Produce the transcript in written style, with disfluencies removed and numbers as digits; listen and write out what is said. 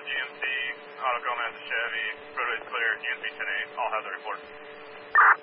GMC, Auto Gomez, Chevy, roadway's clear, GMC 10-8, all have the report.